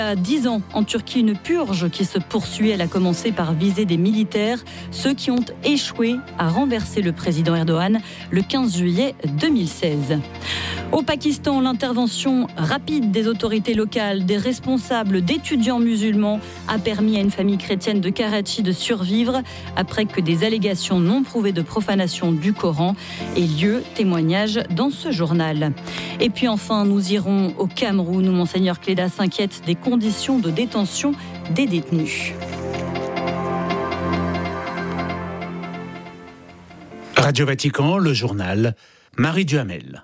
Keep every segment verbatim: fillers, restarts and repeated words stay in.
À dix ans, en Turquie, une purge qui se poursuit. Elle a commencé par viser des militaires, ceux qui ont échoué à renverser le président Erdogan le quinze juillet deux mille seize. Au Pakistan, l'intervention rapide des autorités locales, des responsables, d'étudiants musulmans a permis à une famille chrétienne de Karachi de survivre après que des allégations non prouvées de profanation du Coran aient lieu. Témoignage dans ce journal. Et puis enfin, nous irons au Cameroun où Monseigneur Cléda s'inquiète des conditions de détention des détenus. Radio Vatican, le journal, Marie Duhamel.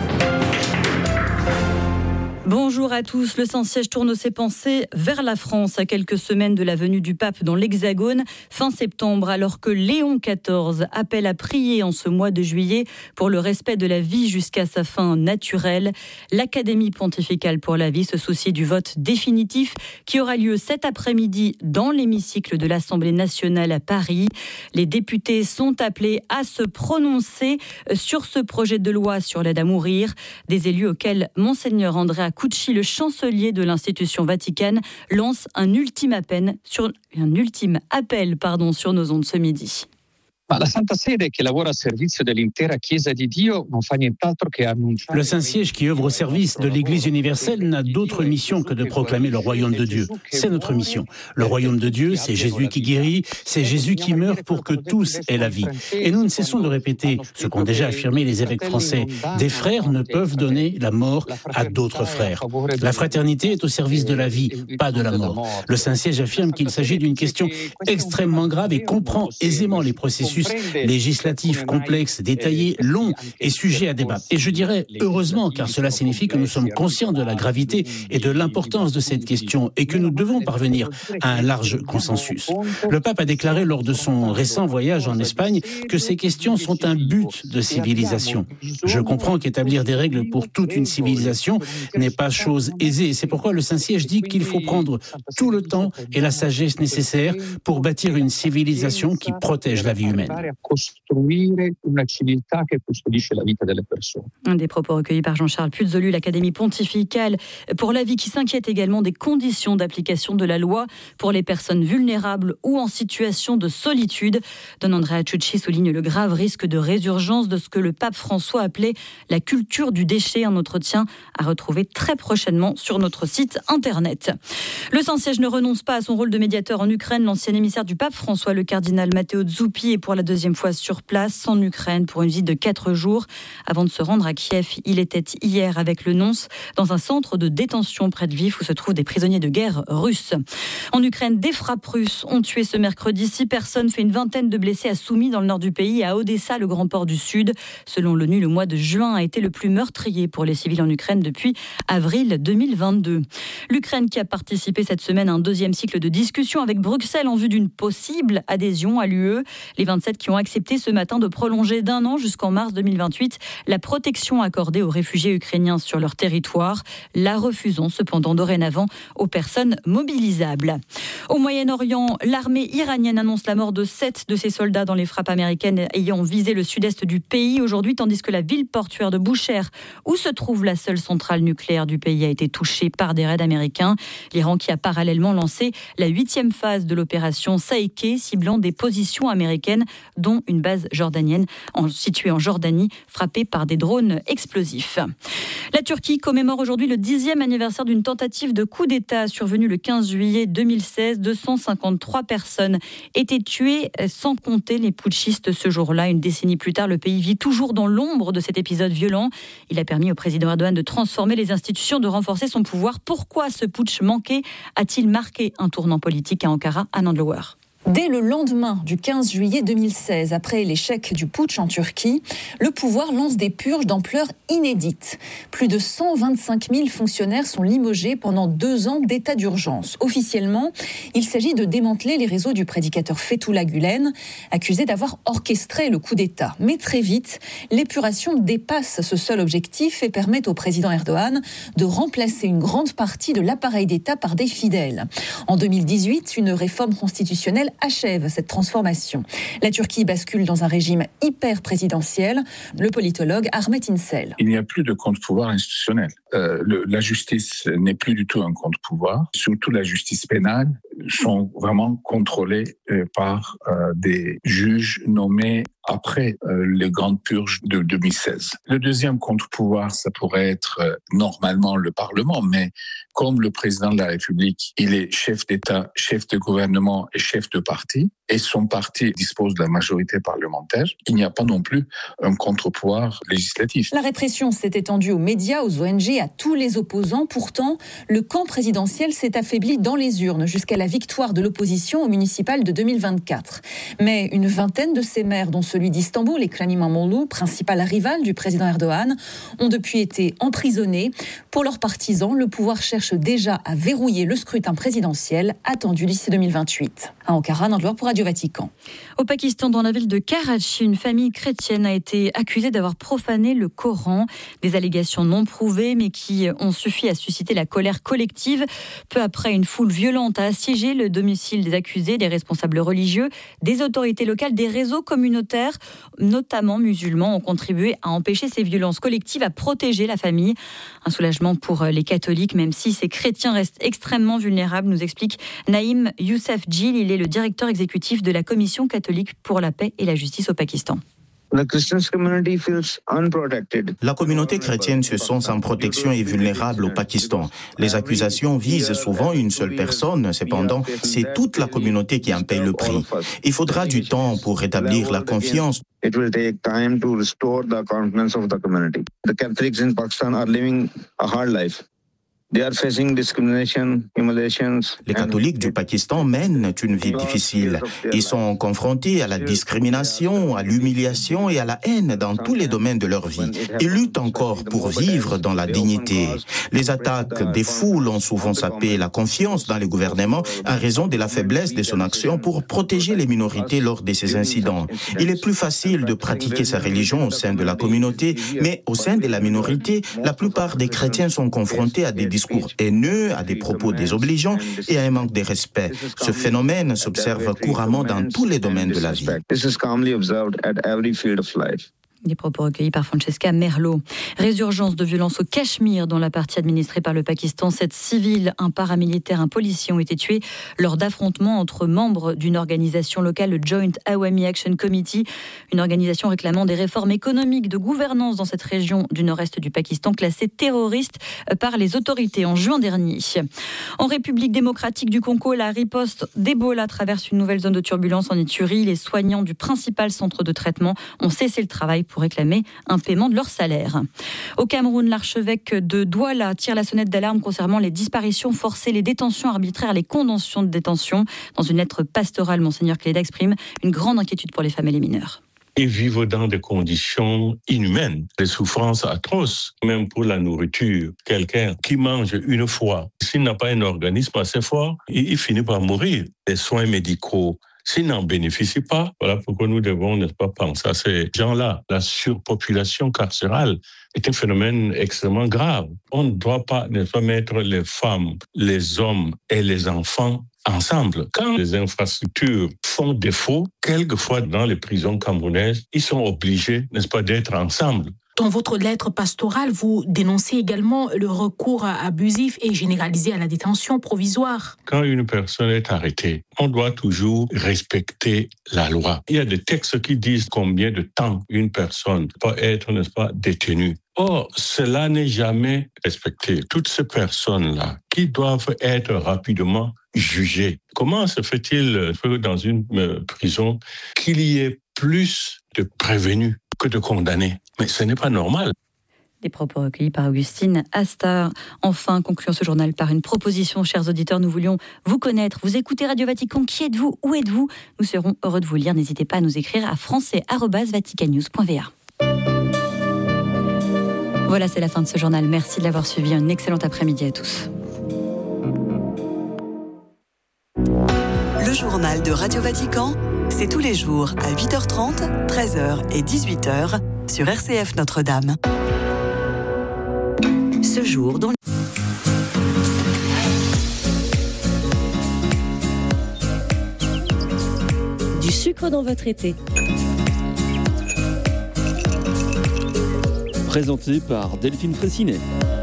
Bonjour à tous. Le Saint-Siège tourne ses pensées vers la France à quelques semaines de la venue du pape dans l'Hexagone fin septembre, alors que Léon quatorze appelle à prier en ce mois de juillet pour le respect de la vie jusqu'à sa fin naturelle. L'Académie pontificale pour la vie se soucie du vote définitif qui aura lieu cet après-midi dans l'hémicycle de l'Assemblée nationale à Paris. Les députés sont appelés à se prononcer sur ce projet de loi sur l'aide à mourir, des élus auxquels Monseigneur Andrea Cucci, le chancelier de l'institution vaticane, lance un ultime appel sur, un ultime appel, pardon, sur nos ondes ce midi. La Santa Sede, qui lavora a servizio dell'intera Chiesa di Dio, non fa nient'altro che annunciare. Le Saint-Siège qui œuvre au service de l'Église universelle n'a d'autre mission que de proclamer le royaume de Dieu. C'est notre mission. Le royaume de Dieu, c'est Jésus qui guérit, c'est Jésus qui meurt pour que tous aient la vie. Et nous ne cessons de répéter ce qu'ont déjà affirmé les évêques français. Des frères ne peuvent donner la mort à d'autres frères. La fraternité est au service de la vie, pas de la mort. Le Saint-Siège affirme qu'il s'agit d'une question extrêmement grave et comprend aisément les processus législatifs complexes, détaillés, longs et sujets à débat. Et je dirais heureusement, car cela signifie que nous sommes conscients de la gravité et de l'importance de cette question et que nous devons parvenir à un large consensus. Le pape a déclaré lors de son récent voyage en Espagne que ces questions sont un but de civilisation. Je comprends qu'établir des règles pour toute une civilisation n'est pas chose aisée. C'est pourquoi le Saint-Siège dit qu'il faut prendre tout le temps et la sagesse nécessaires pour bâtir une civilisation qui protège la vie humaine. Un des propos recueillis par Jean-Charles Puzolu, l'Académie pontificale pour la vie qui s'inquiète également des conditions d'application de la loi pour les personnes vulnérables ou en situation de solitude. Don Andrea Cucci souligne le grave risque de résurgence de ce que le pape François appelait la culture du déchet, un entretien à retrouver très prochainement sur notre site internet. Le Saint-Siège ne renonce pas à son rôle de médiateur en Ukraine. L'ancien émissaire du pape François, le cardinal Matteo Zuppi, est pour la deuxième fois sur place en Ukraine pour une visite de quatre jours. Avant de se rendre à Kiev, il était hier avec le nonce dans un centre de détention près de Lviv où se trouvent des prisonniers de guerre russes. En Ukraine, des frappes russes ont tué ce mercredi six personnes, fait une vingtaine de blessés à Soumy dans le nord du pays et à Odessa, le grand port du Sud. Selon l'ONU, le mois de juin a été le plus meurtrier pour les civils en Ukraine depuis avril deux mille vingt-deux. L'Ukraine qui a participé cette semaine à un deuxième cycle de discussion avec Bruxelles en vue d'une possible adhésion à l'U E. Les vingt-sept qui ont accepté ce matin de prolonger d'un an jusqu'en mars deux mille vingt-huit la protection accordée aux réfugiés ukrainiens sur leur territoire, la refusant cependant dorénavant aux personnes mobilisables. Au Moyen-Orient, l'armée iranienne annonce la mort de sept de ses soldats dans les frappes américaines ayant visé le sud-est du pays aujourd'hui, tandis que la ville portuaire de Boucher, où se trouve la seule centrale nucléaire du pays, a été touchée par des raids américains. L'Iran qui a parallèlement lancé la huitième phase de l'opération Saïké, ciblant des positions américaines, dont une base jordanienne en, située en Jordanie, frappée par des drones explosifs. La Turquie commémore aujourd'hui le dixième anniversaire d'une tentative de coup d'État survenue le quinze juillet deux mille seize. deux cent cinquante-trois personnes étaient tuées, sans compter les putschistes ce jour-là. Une décennie plus tard, le pays vit toujours dans l'ombre de cet épisode violent. Il a permis au président Erdogan de transformer les institutions, de renforcer son pouvoir. Pourquoi ce putsch manqué a-t-il marqué un tournant politique à Ankara, à Nandlower? Dès le lendemain du quinze juillet deux mille seize, après l'échec du putsch en Turquie, le pouvoir lance des purges d'ampleur inédite. Plus de cent vingt-cinq mille fonctionnaires sont limogés pendant deux ans d'état d'urgence. Officiellement, il s'agit de démanteler les réseaux du prédicateur Fethullah Gülen, accusé d'avoir orchestré le coup d'État. Mais très vite, l'épuration dépasse ce seul objectif et permet au président Erdogan de remplacer une grande partie de l'appareil d'État par des fidèles. En deux mille dix-huit, une réforme constitutionnelle achève cette transformation. La Turquie bascule dans un régime hyper présidentiel. Le politologue Ahmet İnsel. Il n'y a plus de contre-pouvoir institutionnel. Euh, le, la justice n'est plus du tout un contre-pouvoir. Surtout la justice pénale sont vraiment contrôlées euh, par euh, des juges nommés après euh, les grandes purges de deux mille seize. Le deuxième contre-pouvoir, ça pourrait être euh, normalement le Parlement, mais comme le président de la République, il est chef d'État, chef de gouvernement et chef de parti, et son parti dispose de la majorité parlementaire, il n'y a pas non plus un contre-pouvoir législatif. La répression s'est étendue aux médias, aux O N G, à tous les opposants. Pourtant, le camp présidentiel s'est affaibli dans les urnes jusqu'à la victoire de l'opposition au municipal de deux mille vingt-quatre. Mais une vingtaine de ces maires, dont celui d'Istanbul, Ekrem İmamoğlu, principal rival du président Erdogan, ont depuis été emprisonnés. Pour leurs partisans, le pouvoir cherche déjà à verrouiller le scrutin présidentiel attendu d'ici deux mille vingt-huit. À Ankara, Nandlour pour Radio Vatican. Au Pakistan, dans la ville de Karachi, une famille chrétienne a été accusée d'avoir profané le Coran. Des allégations non prouvées, mais qui ont suffi à susciter la colère collective. Peu après, une foule violente a assiégé le domicile des accusés, des responsables religieux, des autorités locales, des réseaux communautaires, notamment musulmans, ont contribué à empêcher ces violences collectives, à protéger la famille. Un soulagement pour les catholiques, même si ces chrétiens restent extrêmement vulnérables, nous explique Naïm Youssef Djil. Il est le directeur exécutif de la Commission catholique pour la paix et la justice au Pakistan. La communauté chrétienne se sent sans protection et vulnérable au Pakistan. Les accusations visent souvent une seule personne, cependant, c'est toute la communauté qui en paye le prix. Il faudra du temps pour rétablir la confiance. It will take time to restore the confidence of the community. The Catholics in Pakistan are living a hard life. They are facing discrimination, humiliations. Les catholiques du Pakistan mènent une vie difficile. Ils sont confrontés à la discrimination, à l'humiliation et à la haine dans tous les domaines de leur vie. Ils luttent encore pour vivre dans la dignité. Les attaques des foules ont souvent sapé la confiance dans le gouvernement en raison de la faiblesse de son action pour protéger les minorités lors de ces incidents. Il est plus facile de pratiquer sa religion au sein de la communauté, mais au sein de la minorité, la plupart des chrétiens sont confrontés à des discours haineux, à des propos désobligeants et à un manque de respect. Ce phénomène s'observe couramment dans tous les domaines de la vie. Des propos recueillis par Francesca Merlo. Résurgence de violence au Cachemire, dans la partie administrée par le Pakistan. Sept civils, un paramilitaire, un policier ont été tués lors d'affrontements entre membres d'une organisation locale, le Joint Awami Action Committee, une organisation réclamant des réformes économiques de gouvernance dans cette région du nord-est du Pakistan, classée terroriste par les autorités en juin dernier. En République démocratique du Congo, la riposte d'Ebola traverse une nouvelle zone de turbulence en Ituri. Les soignants du principal centre de traitement ont cessé le travail pour réclamer un paiement de leur salaire. Au Cameroun, l'archevêque de Douala tire la sonnette d'alarme concernant les disparitions forcées, les détentions arbitraires, les condamnations de détention. Dans une lettre pastorale, Monseigneur Cléda exprime une grande inquiétude pour les femmes et les mineurs. Ils vivent dans des conditions inhumaines, des souffrances atroces, même pour la nourriture. Quelqu'un qui mange une fois, s'il n'a pas un organisme assez fort, il finit par mourir. Les soins médicaux, s'ils n'en bénéficient pas, voilà pourquoi nous devons, n'est-ce pas, penser à ces gens-là. La surpopulation carcérale est un phénomène extrêmement grave. On ne doit pas, n'est-ce pas, mettre les femmes, les hommes et les enfants ensemble. Quand les infrastructures font défaut, quelquefois dans les prisons camerounaises, ils sont obligés, n'est-ce pas, d'être ensemble. Dans votre lettre pastorale, vous dénoncez également le recours abusif et généralisé à la détention provisoire. Quand une personne est arrêtée, on doit toujours respecter la loi. Il y a des textes qui disent combien de temps une personne peut être, n'est-ce pas, détenue. Or, cela n'est jamais respecté. Toutes ces personnes-là qui doivent être rapidement jugées. Comment se fait-il dans une prison qu'il y ait plus de prévenus que de condamnés? Mais ce n'est pas normal. Des propos recueillis par Augustine Astar. Enfin, concluons ce journal par une proposition, chers auditeurs. Nous voulions vous connaître, vous écoutez Radio Vatican. Qui êtes-vous? Où êtes-vous? Nous serons heureux de vous lire. N'hésitez pas à nous écrire à français arobase vaticannews point v a. Voilà, c'est la fin de ce journal. Merci de l'avoir suivi. Un excellent après-midi à tous. Le journal de Radio Vatican, c'est tous les jours à huit heures trente, treize heures et dix-huit heures sur R C F Notre-Dame. Ce jour dans sucre dans votre été. Présenté par Delphine Fraissinet.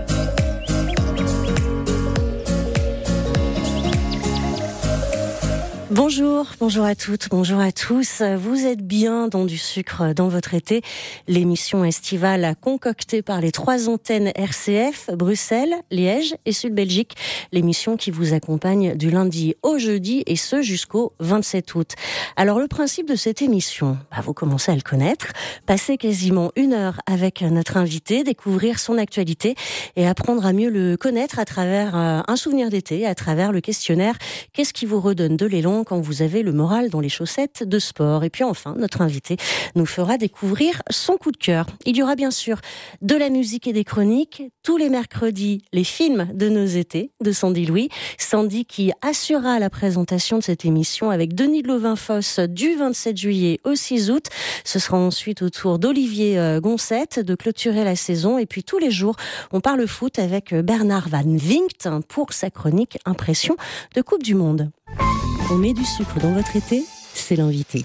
Bonjour, bonjour à toutes, bonjour à tous. Vous êtes bien dans du sucre dans votre été. L'émission estivale concoctée par les trois antennes R C F, Bruxelles, Liège et Sud-Belgique. L'émission qui vous accompagne du lundi au jeudi et ce jusqu'au vingt-sept août. Alors le principe de cette émission, bah, vous commencez à le connaître. Passer quasiment une heure avec notre invité, découvrir son actualité et apprendre à mieux le connaître à travers un souvenir d'été, à travers le questionnaire. Qu'est-ce qui vous redonne de l'élan quand vous avez le moral dans les chaussettes de sport? Et puis enfin, notre invité nous fera découvrir son coup de cœur. Il y aura bien sûr de la musique et des chroniques. Tous les mercredis, les films de nos étés de Sandy Louis. Sandy qui assurera la présentation de cette émission avec Denis de Lovin-Fosse du vingt-sept juillet au six août. Ce sera ensuite au tour d'Olivier Goncette de clôturer la saison. Et puis tous les jours, on parle foot avec Bernard Van Vinkt pour sa chronique Impression de Coupe du Monde. On met du sucre dans votre été, c'est l'invité.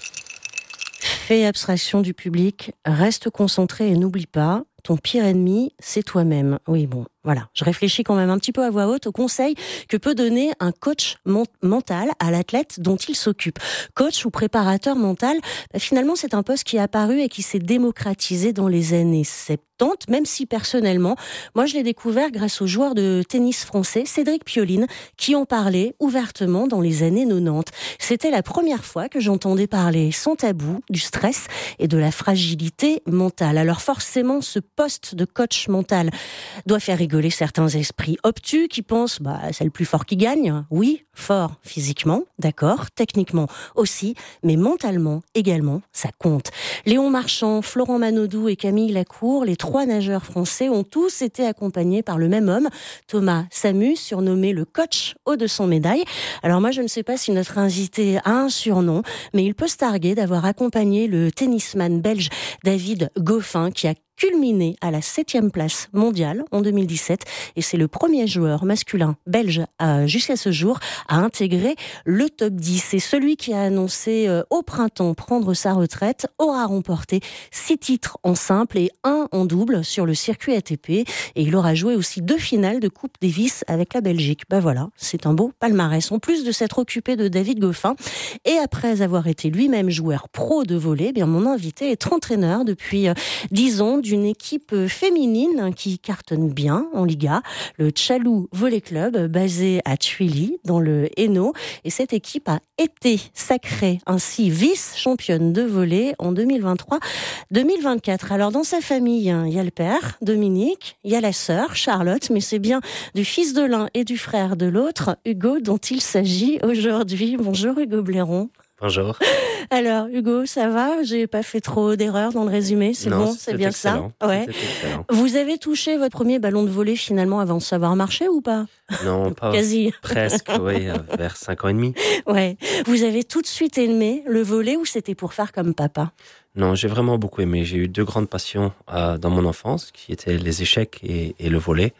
Fais abstraction du public, reste concentré et n'oublie pas, ton pire ennemi, c'est toi-même. Oui, bon, voilà. Je réfléchis quand même un petit peu à voix haute au conseil que peut donner un coach mon- mental à l'athlète dont il s'occupe. Coach ou préparateur mental, bah finalement, c'est un poste qui est apparu et qui s'est démocratisé dans les années soixante-dix, même si personnellement, moi je l'ai découvert grâce au joueur de tennis français Cédric Pioline, qui en parlait ouvertement dans les années quatre-vingt-dix. C'était la première fois que j'entendais parler sans tabou du stress et de la fragilité mentale. Alors forcément, ce poste de coach mental doit faire rigoler certains esprits obtus qui pensent bah c'est le plus fort qui gagne. Oui, fort physiquement, d'accord, techniquement aussi, mais mentalement également, ça compte. Léon Marchand, Florent Manodou et Camille Lacour, les trois nageurs français ont tous été accompagnés par le même homme, Thomas Samu, surnommé le coach aux deux cents médailles. Alors moi, je ne sais pas si notre invité a un surnom, mais il peut se targuer d'avoir accompagné le tennisman belge David Goffin, qui a culminé à la septième place mondiale en deux mille dix-sept, et c'est le premier joueur masculin belge à, jusqu'à ce jour à intégrer le top dix. C'est celui qui a annoncé euh, au printemps prendre sa retraite, aura remporté six titres en simple et un en double sur le circuit A T P, et il aura joué aussi deux finales de Coupe Davis avec la Belgique. Ben voilà, c'est un beau palmarès. En plus de s'être occupé de David Goffin, et après avoir été lui-même joueur pro de volley, eh bien mon invité est entraîneur depuis euh, dix ans d'une équipe féminine qui cartonne bien en Liga, le Tchalou Volley Club, basé à Tuilly, dans le Hainaut. Et cette équipe a été sacrée ainsi vice-championne de volley en deux mille vingt-trois deux mille vingt-quatre. Alors dans sa famille, il y a le père, Dominique, il y a la sœur, Charlotte, mais c'est bien du fils de l'un et du frère de l'autre, Hugo, dont il s'agit aujourd'hui. Bonjour Hugo Blairon. Bonjour. Alors, Hugo, ça va? J'ai pas fait trop d'erreurs dans le résumé, c'est non, bon, c'est bien excellent. ça? Ouais. Excellent. Vous avez touché votre premier ballon de volley finalement avant de savoir marcher ou pas? Non, pas quasi. Presque, oui, vers cinq ans et demi. Ouais. Vous avez tout de suite aimé le volley ou c'était pour faire comme papa? Non, j'ai vraiment beaucoup aimé. J'ai eu deux grandes passions euh, dans mon enfance, qui étaient les échecs et, et le volley.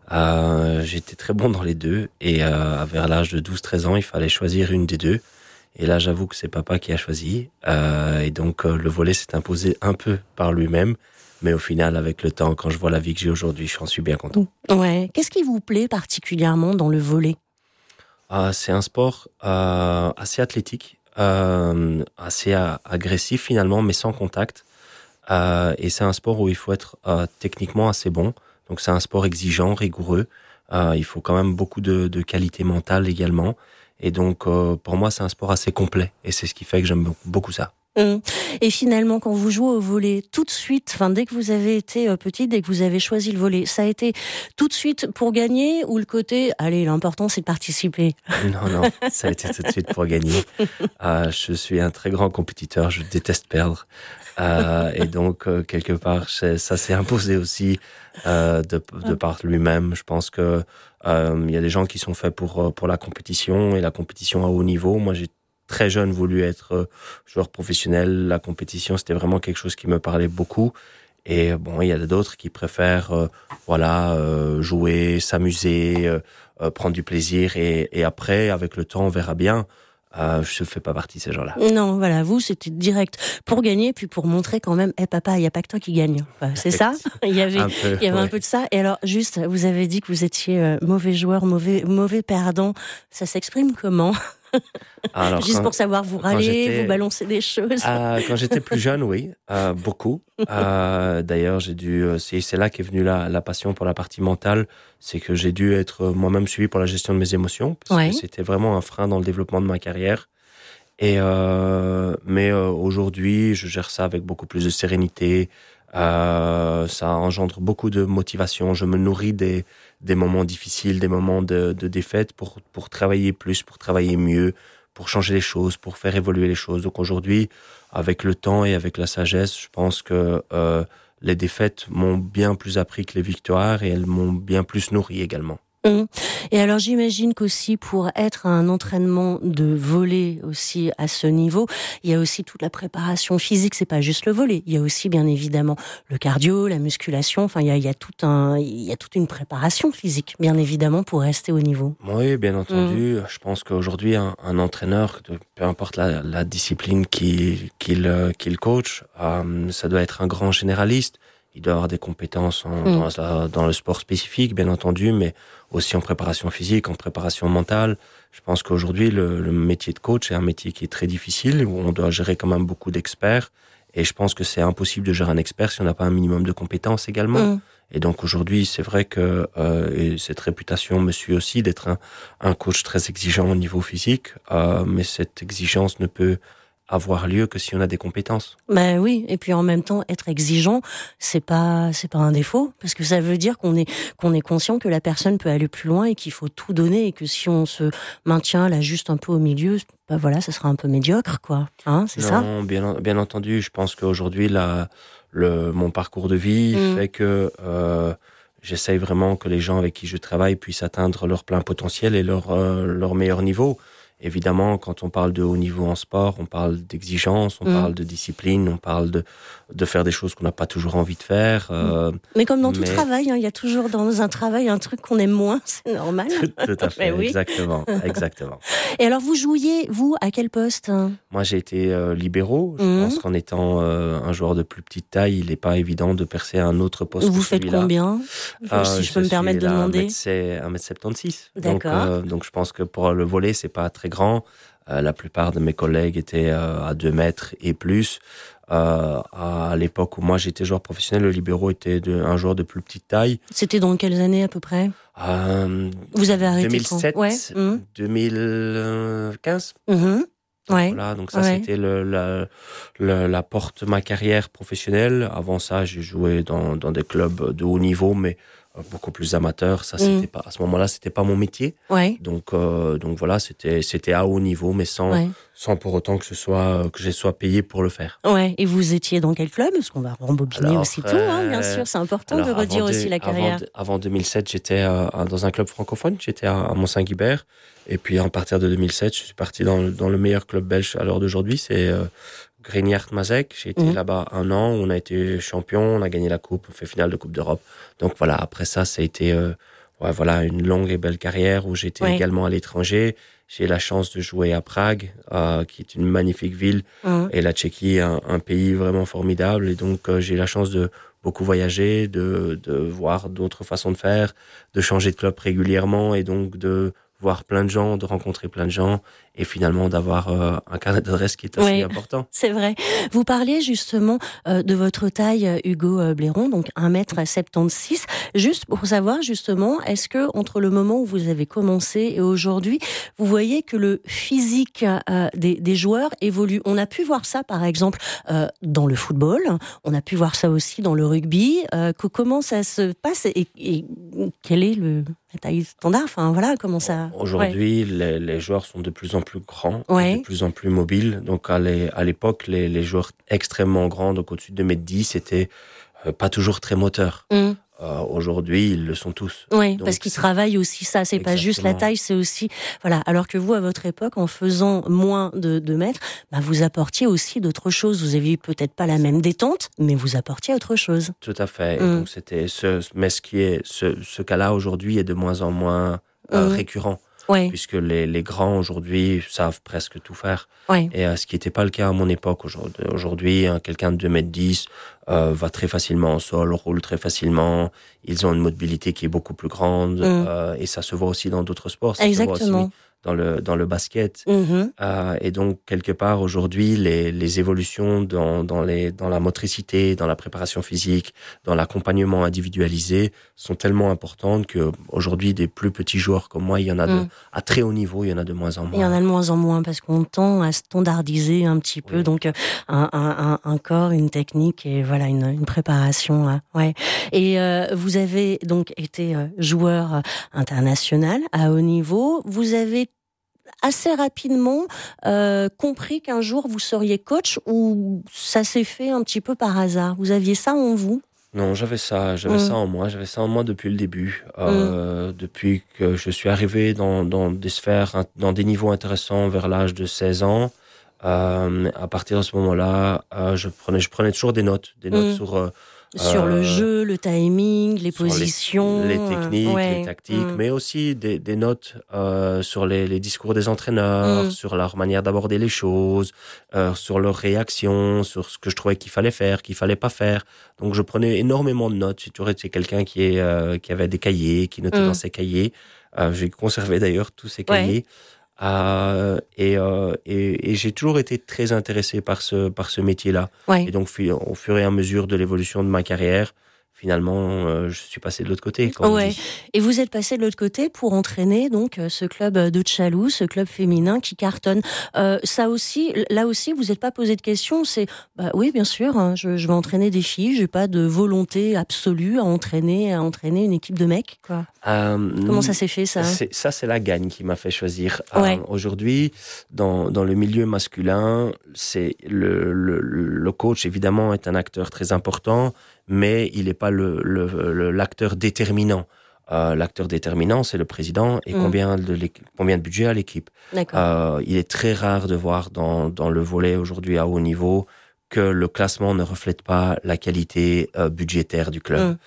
Euh, j'étais très bon dans les deux et euh, vers l'âge de douze treize ans, il fallait choisir une des deux. Et là, j'avoue que c'est papa qui a choisi. Euh, et donc, euh, le volley s'est imposé un peu par lui-même. Mais au final, avec le temps, quand je vois la vie que j'ai aujourd'hui, j'en suis bien content. Ouais. Qu'est-ce qui vous plaît particulièrement dans le volley? euh, C'est un sport euh, assez athlétique, euh, assez a- agressif finalement, mais sans contact. Euh, et c'est un sport où il faut être euh, techniquement assez bon. Donc, c'est un sport exigeant, rigoureux. Euh, il faut quand même beaucoup de, de qualité mentale également. Et donc, euh, pour moi, c'est un sport assez complet. Et c'est ce qui fait que j'aime beaucoup ça. Mmh. Et finalement, quand vous jouez au volley, tout de suite, enfin, dès que vous avez été euh, petite, dès que vous avez choisi le volley, ça a été tout de suite pour gagner ou le côté, allez, l'important c'est de participer? Non, non, ça a été tout de suite pour gagner. Euh, je suis un très grand compétiteur, je déteste perdre. Euh, et donc, euh, quelque part, ça s'est imposé aussi euh, de, de par lui-même. Je pense que euh, il y a des gens qui sont faits pour, pour la compétition et la compétition à haut niveau. Moi, j'ai très jeune voulu être joueur professionnel. La compétition, c'était vraiment quelque chose qui me parlait beaucoup. Et bon, il y a d'autres qui préfèrent euh, voilà, euh, jouer, s'amuser, euh, prendre du plaisir. Et, et après, avec le temps, on verra bien. Euh, je ne fais pas partie de ces gens-là. Non, voilà, vous, c'était direct pour gagner, puis pour montrer quand même, hé hey, papa, il n'y a pas que toi qui gagne. Enfin, c'est ça. Il y avait, un peu, il y avait ouais. un peu de ça. Et alors, juste, vous avez dit que vous étiez euh, mauvais joueur, mauvais, mauvais perdant. Ça s'exprime comment ? Alors, Juste quand, pour savoir, vous râler, vous balancer des choses. Euh, quand j'étais plus jeune, oui, euh, beaucoup. Euh, d'ailleurs, j'ai dû, c'est, c'est là qu'est venue la, la passion pour la partie mentale. C'est que j'ai dû être moi-même suivi pour la gestion de mes émotions, parce ouais. que c'était vraiment un frein dans le développement de ma carrière. Et euh, mais euh, aujourd'hui, je gère ça avec beaucoup plus de sérénité. Euh, ça engendre beaucoup de motivation. Je me nourris des des moments difficiles, des moments de, de défaite pour pour travailler plus, pour travailler mieux, pour changer les choses, pour faire évoluer les choses. Donc aujourd'hui, avec le temps et avec la sagesse, je pense que euh, les défaites m'ont bien plus appris que les victoires et elles m'ont bien plus nourri également. Mmh. Et alors j'imagine qu'aussi pour être un entraînement de volley aussi à ce niveau, il y a aussi toute la préparation physique, c'est pas juste le volley, il y a aussi bien évidemment le cardio, la musculation, enfin il y a, il y a tout un, il y a toute une préparation physique bien évidemment pour rester au niveau. Oui, bien entendu. Mmh. Je pense qu'aujourd'hui un, un entraîneur, peu importe la, la discipline qu'il, qu'il, qu'il coach, euh, ça doit être un grand généraliste. Il doit avoir des compétences en, mmh. dans, la, dans le sport spécifique, bien entendu, mais aussi en préparation physique, en préparation mentale. Je pense qu'aujourd'hui, le, le métier de coach est un métier qui est très difficile, où on doit gérer quand même beaucoup d'experts. Et je pense que c'est impossible de gérer un expert si on n'a pas un minimum de compétences également. Mmh. Et donc aujourd'hui, c'est vrai que euh, et cette réputation me suit aussi d'être un, un coach très exigeant au niveau physique, euh, mais cette exigence ne peut avoir lieu que si on a des compétences. Ben oui, et puis en même temps, être exigeant, c'est pas c'est pas un défaut, parce que ça veut dire qu'on est qu'on est conscient que la personne peut aller plus loin et qu'il faut tout donner, et que si on se maintient là juste un peu au milieu, ben voilà, ça sera un peu médiocre, quoi. Hein, c'est non, ça ? Non, bien bien entendu. Je pense qu'aujourd'hui, la le mon parcours de vie mmh. fait que euh, j'essaye vraiment que les gens avec qui je travaille puissent atteindre leur plein potentiel et leur euh, leur meilleur niveau. Évidemment, quand on parle de haut niveau en sport, on parle d'exigence, on mmh. parle de discipline, on parle de, de faire des choses qu'on n'a pas toujours envie de faire. Euh, mais comme dans mais... tout travail, hein, il y a toujours dans un travail un truc qu'on aime moins, c'est normal. Tout, tout à fait, oui. exactement, exactement. Et alors, vous jouiez, vous, à quel poste ? Moi, j'ai été euh, libéraux. Je mmh. pense qu'en étant euh, un joueur de plus petite taille, il n'est pas évident de percer à un autre poste. Vous que faites celui-là. combien euh, Si je, je peux me permettre de demander. C'est un mètre soixante-seize. D'accord. Donc, euh, donc, je pense que pour le volley, c'est pas très grand. Euh, la plupart de mes collègues étaient euh, à deux mètres et plus. Euh, à l'époque où moi j'étais joueur professionnel, le libéraux était de, un joueur de plus petite taille. C'était dans quelles années à peu près ? euh, Vous avez arrêté deux mille sept, quand ? Ouais. mmh. deux mille quinze. Mmh. Ouais. Voilà, donc ça ouais. c'était le, la, le, la porte de ma carrière professionnelle. Avant ça, j'ai joué dans, dans des clubs de haut niveau, mais beaucoup plus amateur. Ça, c'était mmh. pas à ce moment-là, c'était pas mon métier. Ouais. Donc, euh, donc voilà, c'était c'était à haut niveau, mais sans ouais. sans pour autant que ce soit que je sois payé pour le faire. Ouais. Et vous étiez dans quel club ? Parce qu'on va rembobiner alors, aussi euh, tout, hein, bien sûr. C'est important alors, de redire aussi de, la carrière. Avant, avant deux mille sept, j'étais euh, dans un club francophone. J'étais à, à Mont-Saint-Guibert. Et puis à partir de deux mille sept, je suis parti dans dans le meilleur club belge à l'heure d'aujourd'hui. C'est euh, Grignaert-Mazec. J'ai été mmh. là-bas un an. On a été champion. On a gagné la coupe. On fait finale de Coupe d'Europe. Donc voilà. Après ça, ça a été euh, ouais, voilà une longue et belle carrière où j'étais ouais. également à l'étranger. J'ai eu la chance de jouer à Prague, euh, qui est une magnifique ville, mmh. et la Tchéquie, un, un pays vraiment formidable. Et donc euh, j'ai eu la chance de beaucoup voyager, de de voir d'autres façons de faire, de changer de club régulièrement, et donc de voir plein de gens, de rencontrer plein de gens, et finalement d'avoir euh, un carnet d'adresses qui est assez oui, important. C'est vrai. Vous parliez justement euh, de votre taille, Hugo euh, Blairon, donc un mètre soixante-seize. Juste pour savoir justement, est-ce que entre le moment où vous avez commencé et aujourd'hui, vous voyez que le physique euh, des, des joueurs évolue ? On a pu voir ça par exemple euh, dans le football, on a pu voir ça aussi dans le rugby. Euh, que, comment ça se passe et, et quel est le la taille standard ? Enfin voilà, comment ça... Aujourd'hui, ouais. les, les joueurs sont de plus en plus grands, ouais. de plus en plus mobiles. Donc à, les, à l'époque, les, les joueurs extrêmement grands, donc au-dessus de deux mètres dix, c'était euh, pas toujours très moteurs. Mmh. Euh, aujourd'hui, ils le sont tous. Oui, donc, parce qu'ils travaillent aussi ça. C'est exactement. Pas juste la taille, c'est aussi voilà. Alors que vous, à votre époque, en faisant moins de deux mètres, bah, vous apportiez aussi d'autres choses. Vous aviez peut-être pas la même détente, mais vous apportiez autre chose. Tout à fait. Mmh. Donc c'était ce, mais ce qui est ce, ce cas-là aujourd'hui est de moins en moins euh, mmh. récurrent. ouais. puisque les, les grands aujourd'hui savent presque tout faire. Ouais. Et euh, ce qui n'était pas le cas à mon époque. Aujourd'hui, aujourd'hui hein, quelqu'un de deux mètres dix euh, va très facilement au sol, roule très facilement. Ils ont une mobilité qui est beaucoup plus grande. Mm. Euh, et ça se voit aussi dans d'autres sports. Ça Exactement. Se voit aussi dans le, dans le basket. Mm-hmm. Euh, et donc, quelque part, aujourd'hui, les, les évolutions dans, dans, les, dans la motricité, dans la préparation physique, dans l'accompagnement individualisé sont tellement importantes qu'aujourd'hui, des plus petits joueurs comme moi, il y en a de, mm. à très haut niveau, il y en a de moins en moins. Il y en a de moins en moins parce qu'on tend à standardiser un petit peu. Oui. Donc, un, un, un corps, une technique et voilà, une, une préparation. Hein. Ouais. Et euh, vous avez donc été joueur international à haut niveau. Vous avez assez rapidement euh, compris qu'un jour vous seriez coach ou ça s'est fait un petit peu par hasard? Vous aviez ça en vous? Non, j'avais ça, j'avais mmh. ça en moi, j'avais ça en moi depuis le début, euh, mmh. depuis que je suis arrivé dans, dans des sphères, dans des niveaux intéressants vers l'âge de seize ans. Euh, à partir de ce moment-là, euh, je prenais, je prenais toujours des notes, des notes mmh. sur euh, sur le jeu, le timing, les positions, les, les techniques, euh, ouais. les tactiques, mmh. mais aussi des, des notes euh, sur les, les discours des entraîneurs, mmh. sur leur manière d'aborder les choses, euh, sur leurs réactions, sur ce que je trouvais qu'il fallait faire, qu'il fallait pas faire. Donc je prenais énormément de notes. J'ai toujours été quelqu'un qui est euh, qui avait des cahiers, qui notait mmh. dans ses cahiers. Euh, j'ai conservé d'ailleurs tous ces cahiers. Ouais. Euh, et, euh, et, et j'ai toujours été très intéressé par ce, par ce métier-là. Ouais. Et donc, au fur et à mesure de l'évolution de ma carrière, finalement, euh, je suis passé de l'autre côté. Comme ouais. Et vous êtes passé de l'autre côté pour entraîner donc ce club de Tchalou, ce club féminin qui cartonne. Euh, ça aussi, là aussi, vous n'êtes pas posé de questions. C'est bah oui, bien sûr, hein, je, je vais entraîner des filles. J'ai pas de volonté absolue à entraîner, à entraîner une équipe de mecs, quoi. Euh, Comment ça s'est fait, ça? C'est, ça, c'est la gagne qui m'a fait choisir. Ouais. Euh, aujourd'hui, dans, dans le milieu masculin, c'est le, le, le coach, évidemment, est un acteur très important, mais il n'est pas le, le, le, l'acteur déterminant. Euh, l'acteur déterminant, c'est le président et mmh. combien, de combien de budget a l'équipe. Euh, il est très rare de voir dans, dans le volet aujourd'hui à haut niveau que le classement ne reflète pas la qualité euh, budgétaire du club. Mmh.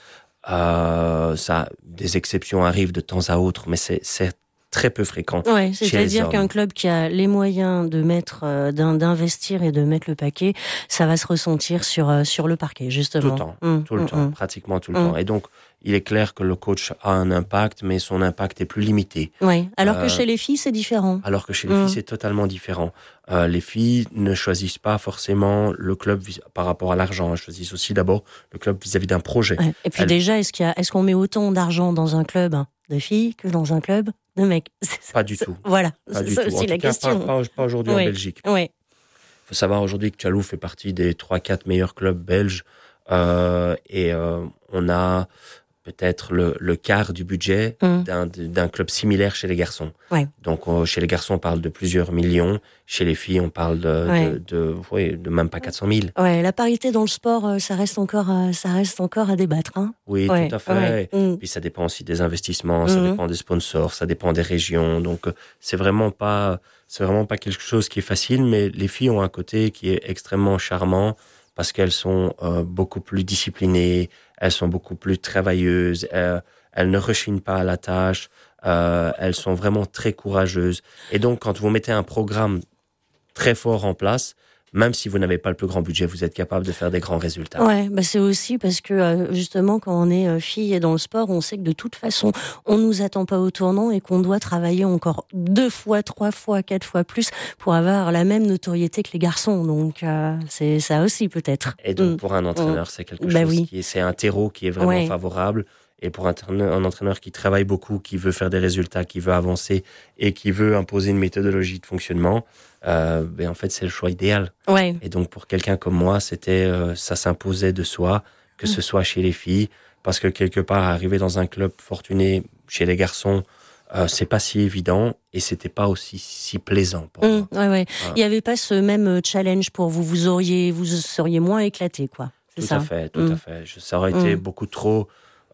Euh, ça, des exceptions arrivent de temps à autre, mais c'est, c'est très peu fréquent. Ouais, c'est-à-dire qu'un club qui a les moyens de mettre, euh, d'investir et de mettre le paquet, ça va se ressentir sur euh, sur le parquet, justement. Tout le temps, mmh, tout le mmh, temps, mmh. pratiquement tout le mmh. temps. Et donc, il est clair que le coach a un impact, mais son impact est plus limité. Oui, alors euh, que chez les filles, c'est différent. Alors que chez les mmh. filles, c'est totalement différent. Euh, les filles ne choisissent pas forcément le club vis- par rapport à l'argent. Elles choisissent aussi d'abord le club vis-à-vis d'un projet. Ouais. Et puis Elles... déjà, est-ce, qu'il y a, est-ce qu'on met autant d'argent dans un club de filles que dans un club de mecs? C'est pas du tout. Voilà, pas c'est du ça tout. aussi en la tout cas, question. Pas, pas, pas aujourd'hui ouais. en Belgique. Il ouais. faut savoir aujourd'hui que Tchalou fait partie des trois quatre meilleurs clubs belges. Euh, et euh, on a peut-être le, le quart du budget mmh. d'un, d'un club similaire chez les garçons. Ouais. Donc, euh, chez les garçons, on parle de plusieurs millions. Chez les filles, on parle de, ouais. de, de, ouais, de même pas quatre cent mille. Ouais, la parité dans le sport, ça reste encore, ça reste encore à débattre. Hein. Oui, ouais. tout à fait. Ouais. Mmh. Puis ça dépend aussi des investissements, ça mmh. dépend des sponsors, ça dépend des régions. Donc, c'est vraiment pas, c'est vraiment pas quelque chose qui est facile, mais les filles ont un côté qui est extrêmement charmant parce qu'elles sont euh, beaucoup plus disciplinées, elles sont beaucoup plus travailleuses, euh, elles ne rechignent pas à la tâche, euh, elles sont vraiment très courageuses. Et donc, quand vous mettez un programme très fort en place, même si vous n'avez pas le plus grand budget, vous êtes capable de faire des grands résultats. Ouais, bah c'est aussi parce que euh, justement, quand on est euh, fille et dans le sport, on sait que de toute façon, on nous attend pas au tournant et qu'on doit travailler encore deux fois, trois fois, quatre fois plus pour avoir la même notoriété que les garçons. Donc, euh, c'est ça aussi peut-être. Et donc, mmh. pour un entraîneur, mmh. c'est quelque bah chose oui. qui est, c'est un terreau qui est vraiment ouais. favorable. Et pour un, un entraîneur qui travaille beaucoup, qui veut faire des résultats, qui veut avancer et qui veut imposer une méthodologie de fonctionnement, euh, ben en fait, c'est le choix idéal. Ouais. Et donc, pour quelqu'un comme moi, c'était, euh, ça s'imposait de soi, que mmh. ce soit chez les filles, parce que quelque part, arriver dans un club fortuné chez les garçons, euh, c'est pas si évident et c'était pas aussi si plaisant pour mmh, moi. Ouais, ouais. Ah. Il y avait pas ce même challenge pour vous. Vous auriez, vous seriez moins éclaté, quoi. C'est tout ça. à fait, tout mmh. à fait. Je, ça aurait été mmh. beaucoup trop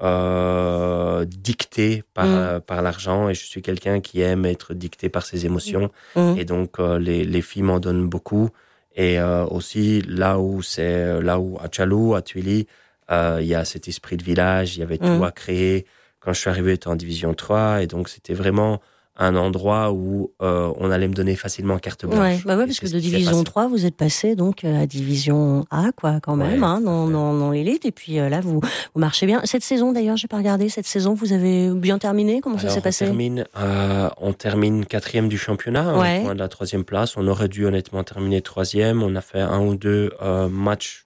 Euh, dicté par, mmh. euh, par l'argent et je suis quelqu'un qui aime être dicté par ses émotions mmh. et donc euh, les, les filles m'en donnent beaucoup et euh, aussi là où c'est là où à Tchalou, à Tuili, euh, il y a cet esprit de village, il y avait mmh. tout à créer. Quand je suis arrivé, j'étais en division trois et donc c'était vraiment un endroit où euh, on allait me donner facilement carte blanche. Ouais, bah ouais, parce que de division trois, vous êtes passé donc à division A, quoi, quand même, ouais, hein, dans, dans, dans l'élite. Et puis euh, là, vous, vous marchez bien. Cette saison, d'ailleurs, j'ai pas regardé. Cette saison, vous avez bien terminé. Comment Alors, ça s'est passé? On termine, euh, on termine quatrième du championnat, ouais. au point de la troisième place. On aurait dû honnêtement terminer troisième. On a fait un ou deux euh, matchs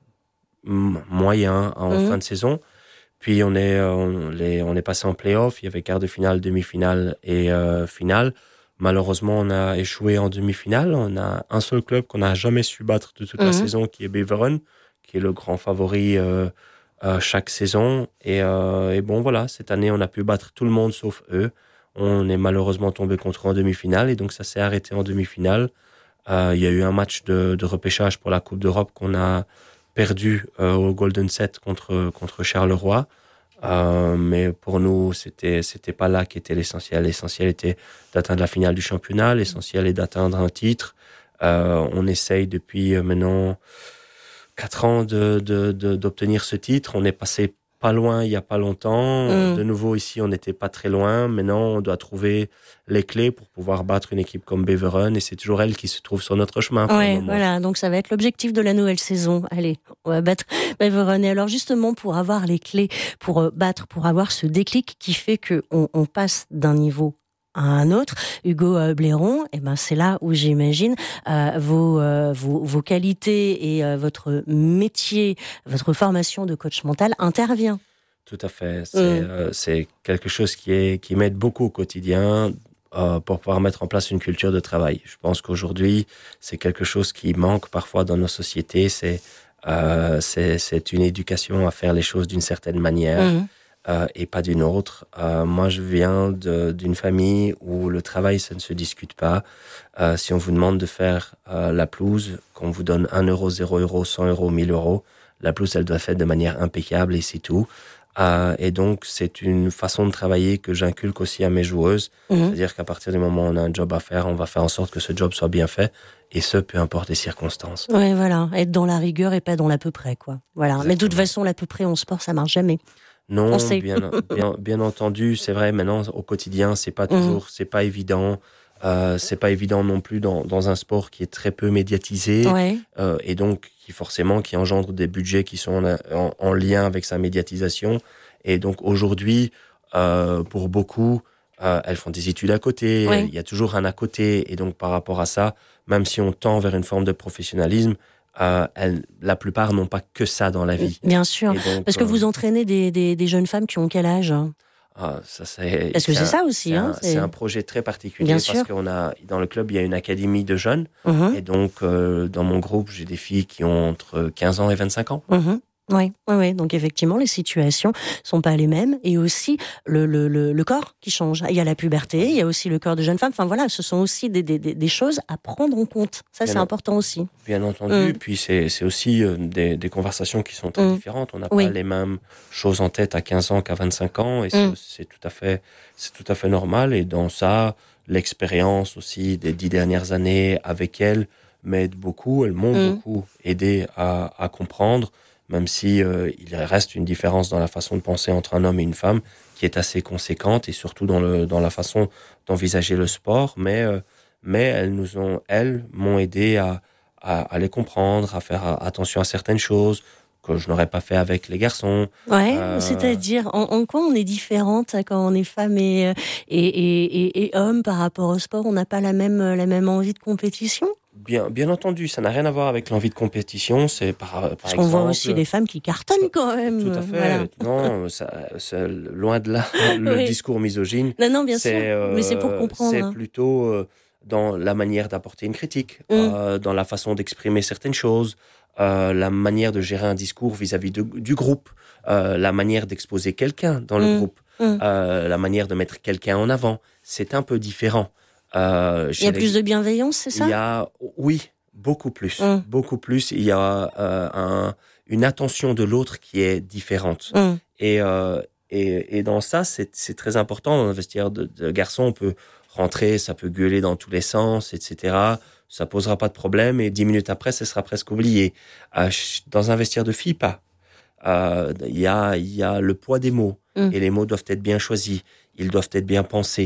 m- moyens en mmh. fin de saison. Puis on est, on, les, on est passé en play-off. Il y avait quart de finale, demi-finale et euh, finale. Malheureusement, on a échoué en demi-finale. On a un seul club qu'on n'a jamais su battre de toute mmh. la saison, qui est Beveren, qui est le grand favori euh, euh, chaque saison. Et, euh, et bon, voilà, cette année, on a pu battre tout le monde sauf eux. On est malheureusement tombé contre eux en demi-finale et donc ça s'est arrêté en demi-finale. Euh, il y a eu un match de, de repêchage pour la Coupe d'Europe qu'on a perdu euh, au Golden Set contre contre Charleroi, euh, mais pour nous c'était c'était pas là qu'était l'essentiel. L'essentiel était d'atteindre la finale du championnat. L'essentiel est d'atteindre un titre. Euh, on essaye depuis maintenant quatre ans de, de de d'obtenir ce titre. On est passé pas loin il y a pas longtemps. Mmh. De nouveau ici on n'était pas très loin. Maintenant on doit trouver les clés pour pouvoir battre une équipe comme Beveren et c'est toujours elle qui se trouve sur notre chemin. Ouais, voilà. Donc ça va être l'objectif de la nouvelle saison. Allez, on va battre Beveren. Et alors justement pour avoir les clés, pour battre, pour avoir ce déclic qui fait que on, on passe d'un niveau à un autre, Hugo Blairon, eh ben c'est là où j'imagine euh, vos, euh, vos vos qualités et euh, votre métier, votre formation de coach mental intervient. Tout à fait. C'est, mmh. euh, c'est quelque chose qui est qui m'aide beaucoup au quotidien euh, pour pouvoir mettre en place une culture de travail. Je pense qu'aujourd'hui c'est quelque chose qui manque parfois dans nos sociétés. C'est euh, c'est c'est une éducation à faire les choses d'une certaine manière. Mmh. Euh, et pas d'une autre. Euh, moi, je viens de, d'une famille où le travail, ça ne se discute pas. Euh, si on vous demande de faire euh, la pelouse, qu'on vous donne un euro, zéro euro, cent euros, mille euros, la pelouse, elle doit être faite de manière impeccable et c'est tout. Euh, et donc, c'est une façon de travailler que j'inculque aussi à mes joueuses. Mmh. C'est-à-dire qu'à partir du moment où on a un job à faire, on va faire en sorte que ce job soit bien fait. Et ce, peu importe les circonstances. Oui, voilà. Être dans la rigueur et pas dans l'à peu près, quoi. Voilà. Exactement. Mais de toute façon, l'à peu près en sport, ça marche jamais. Non, bien, bien, bien entendu, c'est vrai. Maintenant, au quotidien, c'est pas toujours, mmh. c'est pas évident. Euh, c'est pas évident non plus dans dans un sport qui est très peu médiatisé ouais. euh, et donc qui forcément qui engendre des budgets qui sont en, en, en lien avec sa médiatisation. Et donc aujourd'hui, euh, pour beaucoup, euh, elles font des études à côté. Ouais. Il y a toujours un à côté. Et donc par rapport à ça, même si on tend vers une forme de professionnalisme, Euh, elles, la plupart n'ont pas que ça dans la vie. Bien sûr, donc, parce que euh, vous entraînez des, des, des jeunes femmes qui ont quel âge? Ah, ça c'est. Parce que c'est, c'est un, ça aussi. C'est, hein, un, c'est... c'est un projet très particulier Bien parce sûr. qu'on a dans le club il y a une académie de jeunes mmh. et donc euh, dans mon groupe j'ai des filles qui ont entre quinze ans et vingt-cinq ans. Mmh. Oui, oui, oui. Donc effectivement, les situations sont pas les mêmes et aussi le, le, le, le corps qui change. Il y a la puberté, il y a aussi le corps de jeune femme. Enfin voilà, ce sont aussi des, des, des choses à prendre en compte. Ça, bien c'est en... important aussi. Bien entendu. Mm. Puis c'est, c'est aussi euh, des, des conversations qui sont très mm. différentes. On n'a oui. pas les mêmes choses en tête à quinze ans qu'à vingt-cinq ans et c'est, mm. c'est tout à fait, c'est tout à fait normal. Et dans ça, l'expérience aussi des dix dernières années avec elle m'aide beaucoup. Elles m'ont mm. beaucoup aidé à, à comprendre. Même si euh, il reste une différence dans la façon de penser entre un homme et une femme qui est assez conséquente et surtout dans le dans la façon d'envisager le sport, mais euh, mais elles nous ont elles m'ont aidé à, à à les comprendre, à faire attention à certaines choses que je n'aurais pas fait avec les garçons. Ouais, euh... c'est-à-dire en, en quoi on est différente quand on est femme et et et, et, et homme par rapport au sport, on n'a pas la même la même envie de compétition? Bien, bien entendu, ça n'a rien à voir avec l'envie de compétition. C'est par, par Parce exemple. qu'on voit aussi des femmes qui cartonnent quand même. Tout à fait. Voilà. Non, ça, c'est loin de là le oui. discours misogyne. Non, non, bien c'est, sûr. Euh, Mais c'est pour comprendre. C'est hein. plutôt euh, dans la manière d'apporter une critique, mm. euh, dans la façon d'exprimer certaines choses, euh, la manière de gérer un discours vis-à-vis de, du groupe, euh, la manière d'exposer quelqu'un dans le mm. groupe, mm. euh, la manière de mettre quelqu'un en avant. C'est un peu différent. Euh, il y a plus les... de bienveillance, c'est ça? Il y a, oui. Beaucoup plus, mmh. beaucoup plus. Il y a euh, un, une attention de l'autre qui est différente. Mmh. Et, euh, et, et dans ça, c'est, c'est très important. Dans un vestiaire de, de garçon, on peut rentrer, ça peut gueuler dans tous les sens, et cetera. Ça posera pas de problème. Et dix minutes après, ce sera presque oublié. Euh, dans un vestiaire de filles, pas. Euh, il y a, il y a le poids des mots. Mmh. Et les mots doivent être bien choisis. Ils doivent être bien pensés.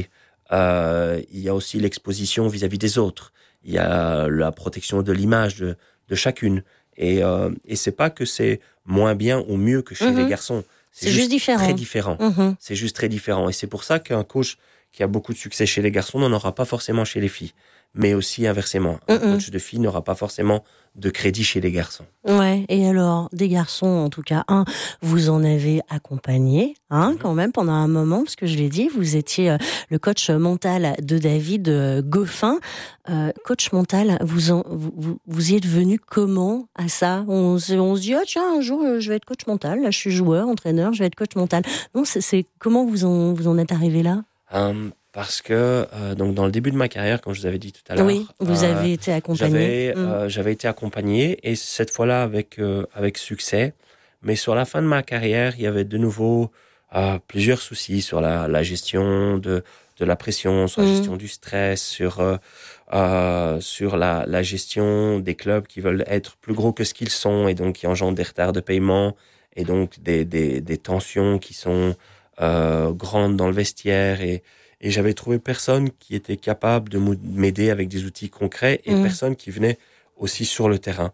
Euh, il y a aussi l'exposition vis-à-vis des autres. Il y a la protection de l'image de, de chacune. Et, euh, et c'est pas que c'est moins bien ou mieux que chez mmh. les garçons. C'est, c'est juste, juste différent. Très différent. Mmh. C'est juste très différent. Et c'est pour ça qu'un coach qui a beaucoup de succès chez les garçons n'en aura pas forcément chez les filles. Mais aussi inversement. Un mmh. coach de filles n'aura pas forcément de crédit chez les garçons. Ouais. Et alors, des garçons, en tout cas, un, vous en avez accompagné, hein, mmh. quand même, pendant un moment, parce que je l'ai dit, vous étiez euh, le coach mental de David euh, Goffin. Euh, coach mental, vous, en, vous, vous y êtes venu comment à ça? On, on se dit, ah, tiens, un jour, je vais être coach mental. Là, je suis joueur, entraîneur, je vais être coach mental. Non, c'est, c'est comment vous en, vous en êtes arrivé là? Um... Parce que euh, donc dans le début de ma carrière, comme je vous avais dit tout à l'heure, oui, vous euh, avez été accompagné. J'avais, mmh. euh, j'avais été accompagné et cette fois-là avec euh, avec succès. Mais sur la fin de ma carrière, il y avait de nouveau euh, plusieurs soucis sur la, la gestion de de la pression, sur la mmh. gestion du stress, sur euh, euh, sur la la gestion des clubs qui veulent être plus gros que ce qu'ils sont et donc qui engendrent des retards de paiement et donc des des des tensions qui sont euh, grandes dans le vestiaire et Et j'avais trouvé personne qui était capable de m'aider avec des outils concrets et mmh. personne qui venait aussi sur le terrain.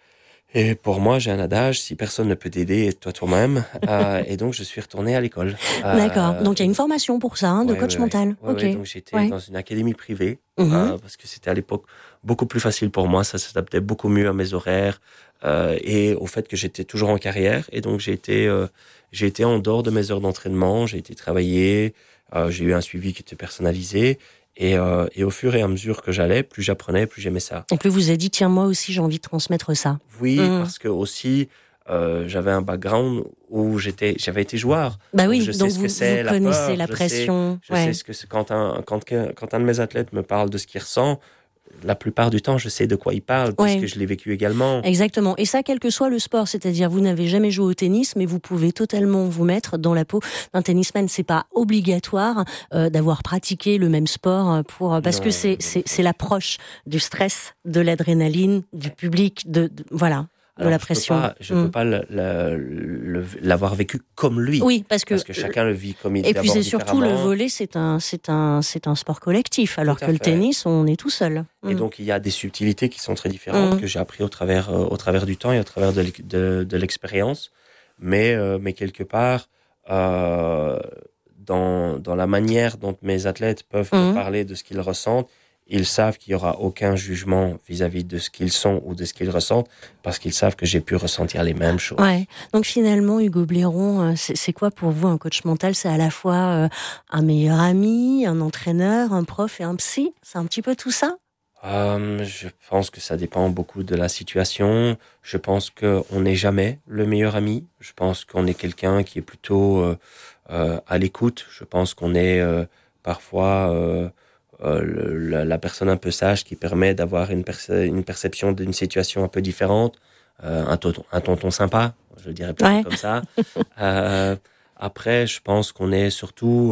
Et pour moi, j'ai un adage, si personne ne peut t'aider, aide-toi toi-même. euh, et donc, je suis retourné à l'école. Euh, D'accord. Donc, il y a une formation pour ça, hein, de ouais, coach ouais, mental. Ouais, ok. Ouais, donc, j'étais ouais. dans une académie privée mmh. euh, parce que c'était à l'époque beaucoup plus facile pour moi. Ça s'adaptait beaucoup mieux à mes horaires euh, et au fait que j'étais toujours en carrière. Et donc, j'ai été, euh, j'ai été en dehors de mes heures d'entraînement. J'ai été travailler. Euh, j'ai eu un suivi qui était personnalisé et, euh, et au fur et à mesure que j'allais, plus j'apprenais, plus j'aimais ça. Et plus vous avez dit, tiens, moi aussi, j'ai envie de transmettre ça. Oui, mmh. parce que aussi, euh, j'avais un background où j'étais, j'avais été joueur. Bah oui, donc je sais donc ce vous, que c'est, vous la connaissez peur, la je pression. Sais, je ouais. sais ce que c'est quand un, quand, quand un de mes athlètes me parle de ce qu'il ressent. La plupart du temps, je sais de quoi il parle, parce ouais. que je l'ai vécu également. Exactement. Et ça, quel que soit le sport, c'est-à-dire vous n'avez jamais joué au tennis, mais vous pouvez totalement vous mettre dans la peau d'un tennisman. C'est pas obligatoire euh, d'avoir pratiqué le même sport pour parce non, que c'est, c'est c'est l'approche du stress, de l'adrénaline, du public, de, de voilà. Alors, de la pression. Je ne peux pas, mmh. peux pas le, le, l'avoir vécu comme lui. Oui, parce que, parce que chacun le vit comme il Et puis c'est surtout le volley, c'est un, c'est un, c'est un sport collectif, alors que fait. le tennis, on est tout seul. Et mmh. donc il y a des subtilités qui sont très différentes mmh. que j'ai appris au travers, euh, au travers du temps et au travers de, de, de l'expérience. Mais, euh, mais quelque part, euh, dans, dans la manière dont mes athlètes peuvent mmh. me parler de ce qu'ils ressentent, ils savent qu'il n'y aura aucun jugement vis-à-vis de ce qu'ils sont ou de ce qu'ils ressentent, parce qu'ils savent que j'ai pu ressentir les mêmes choses. Ouais. Donc finalement, Hugo Blairon, c'est, c'est quoi pour vous un coach mental? C'est à la fois un meilleur ami, un entraîneur, un prof et un psy? C'est un petit peu tout ça? Euh, je pense que ça dépend beaucoup de la situation. Je pense qu'on n'est jamais le meilleur ami. Je pense qu'on est quelqu'un qui est plutôt euh, euh, à l'écoute. Je pense qu'on est euh, parfois... Euh, Euh, le, la, la personne un peu sage qui permet d'avoir une, perce- une perception d'une situation un peu différente, euh, un, tonton, un tonton sympa, je le dirais peut-être ouais. comme ça. euh, après, je pense qu'on est surtout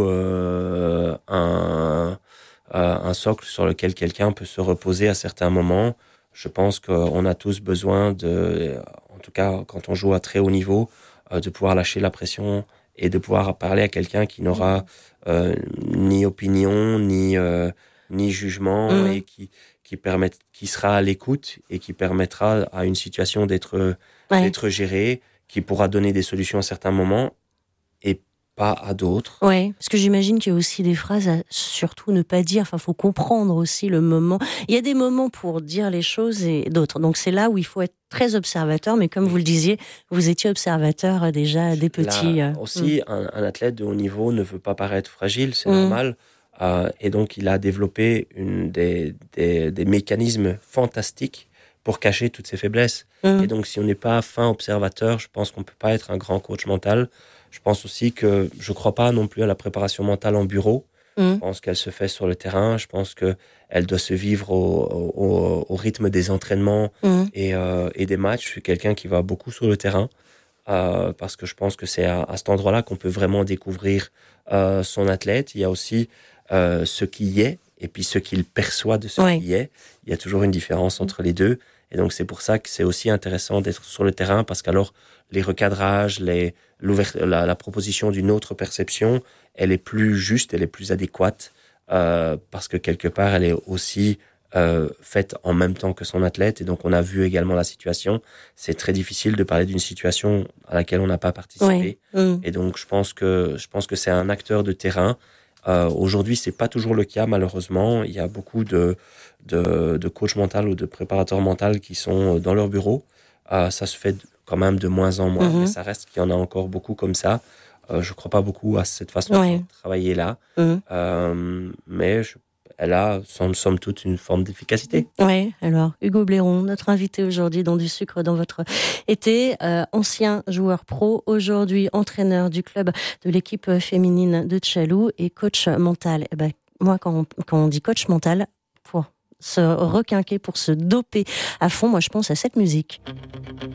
euh, un, euh, un socle sur lequel quelqu'un peut se reposer à certains moments. Je pense qu'on a tous besoin de, en tout cas quand on joue à très haut niveau, euh, de pouvoir lâcher la pression et de pouvoir parler à quelqu'un qui n'aura euh, ni opinion, ni, euh, ni jugement, mmh. et qui, qui, permet, qui sera à l'écoute et qui permettra à une situation d'être, ouais. d'être gérée, qui pourra donner des solutions à certains moments et pas à d'autres. Oui, parce que j'imagine qu'il y a aussi des phrases à surtout ne pas dire. Enfin, il faut comprendre aussi le moment. Il y a des moments pour dire les choses et d'autres. Donc, c'est là où il faut être très observateur. Mais comme vous le disiez, vous étiez observateur déjà des petits. Là, aussi, mmh. un, un athlète de haut niveau ne veut pas paraître fragile, c'est mmh. normal. Euh, et donc, il a développé une, des, des, des mécanismes fantastiques pour cacher toutes ses faiblesses. Mmh. Et donc, si on n'est pas fin observateur, je pense qu'on ne peut pas être un grand coach mental. Je pense aussi que je ne crois pas non plus à la préparation mentale en bureau. Mmh. Je pense qu'elle se fait sur le terrain. Je pense qu'elle doit se vivre au, au, au rythme des entraînements mmh. et, euh, et des matchs. Je suis quelqu'un qui va beaucoup sur le terrain euh, parce que je pense que c'est à, à cet endroit-là qu'on peut vraiment découvrir euh, son athlète. Il y a aussi euh, ce qui y est et puis ce qu'il perçoit de ce ouais. qui y est. Il y a toujours une différence entre les deux. Et donc, c'est pour ça que c'est aussi intéressant d'être sur le terrain parce qu'alors, les recadrages, les, la, la proposition d'une autre perception, elle est plus juste, elle est plus adéquate euh, parce que quelque part, elle est aussi euh, faite en même temps que son athlète. Et donc, on a vu également la situation. C'est très difficile de parler d'une situation à laquelle on n'a pas participé. Ouais. Mmh. Et donc, je pense que je pense que c'est un acteur de terrain. Euh, aujourd'hui, c'est pas toujours le cas, malheureusement. Il y a beaucoup de de, de coachs mentaux ou de préparateurs mentaux qui sont dans leur bureau. Euh, ça se fait quand même de moins en moins, mmh. mais ça reste qu'il y en a encore beaucoup comme ça. Euh, je crois pas beaucoup à cette façon ouais. de travailler là, mmh. euh, mais je, elle a, somme, somme toute, une forme d'efficacité. Oui, alors, Hugo Bléron, notre invité aujourd'hui dans Du sucre dans votre été, euh, ancien joueur pro, aujourd'hui entraîneur du club de l'équipe féminine de Tchalou et coach mental. Eh ben, moi, quand on, quand on dit coach mental, pour se requinquer, pour se doper à fond, moi je pense à cette musique.